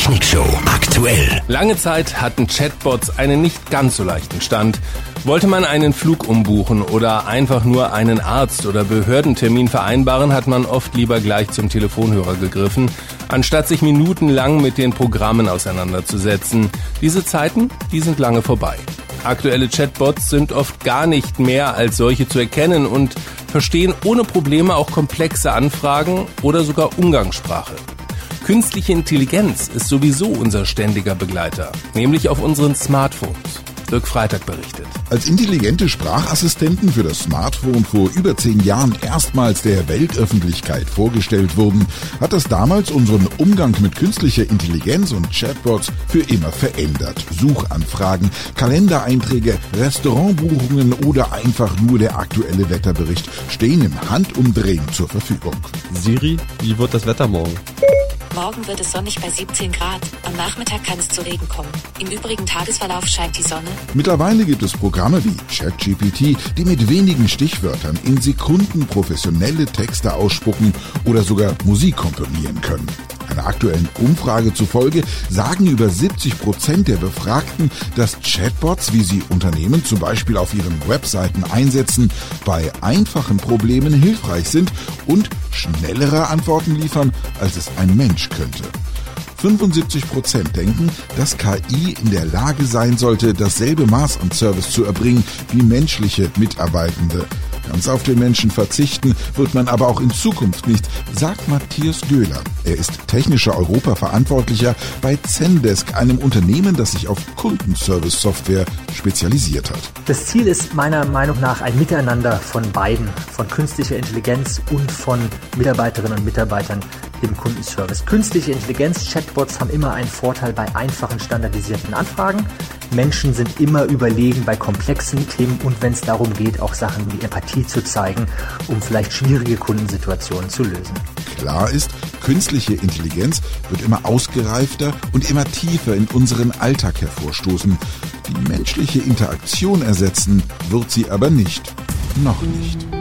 Technikshow aktuell. Lange Zeit hatten Chatbots einen nicht ganz so leichten Stand. Wollte man einen Flug umbuchen oder einfach nur einen Arzt- oder Behördentermin vereinbaren, hat man oft lieber gleich zum Telefonhörer gegriffen, anstatt sich minutenlang mit den Programmen auseinanderzusetzen. Diese Zeiten, die sind lange vorbei. Aktuelle Chatbots sind oft gar nicht mehr als solche zu erkennen und verstehen ohne Probleme auch komplexe Anfragen oder sogar Umgangssprache. Künstliche Intelligenz ist sowieso unser ständiger Begleiter, nämlich auf unseren Smartphones. Dirk Freitag berichtet. Als intelligente Sprachassistenten für das Smartphone vor über 10 Jahren erstmals der Weltöffentlichkeit vorgestellt wurden, hat das damals unseren Umgang mit künstlicher Intelligenz und Chatbots für immer verändert. Suchanfragen, Kalendereinträge, Restaurantbuchungen oder einfach nur der aktuelle Wetterbericht stehen im Handumdrehen zur Verfügung. Siri, wie wird das Wetter morgen? Morgen wird es sonnig bei 17 Grad. Am Nachmittag kann es zu Regen kommen. Im übrigen Tagesverlauf scheint die Sonne. Mittlerweile gibt es Programme wie ChatGPT, die mit wenigen Stichwörtern in Sekunden professionelle Texte ausspucken oder sogar Musik komponieren können. Einer aktuellen Umfrage zufolge sagen über 70% der Befragten, dass Chatbots, wie sie Unternehmen zum Beispiel auf ihren Webseiten einsetzen, bei einfachen Problemen hilfreich sind und schnellere Antworten liefern, als es ein Mensch könnte. 75% denken, dass KI in der Lage sein sollte, dasselbe Maß an Service zu erbringen wie menschliche Mitarbeitende. Ganz auf den Menschen verzichten wird man aber auch in Zukunft nicht, sagt Matthias Göhler. Er ist technischer Europaverantwortlicher bei Zendesk, einem Unternehmen, das sich auf Kundenservice-Software spezialisiert hat. Das Ziel ist meiner Meinung nach ein Miteinander von beiden, von künstlicher Intelligenz und von Mitarbeiterinnen und Mitarbeitern im Kundenservice. Künstliche Intelligenz, Chatbots haben immer einen Vorteil bei einfachen, standardisierten Anfragen. Menschen sind immer überlegen bei komplexen Themen und wenn es darum geht, auch Sachen wie Empathie zu zeigen, um vielleicht schwierige Kundensituationen zu lösen. Klar ist, künstliche Intelligenz wird immer ausgereifter und immer tiefer in unseren Alltag hervorstoßen. Die menschliche Interaktion ersetzen wird sie aber nicht. Noch nicht.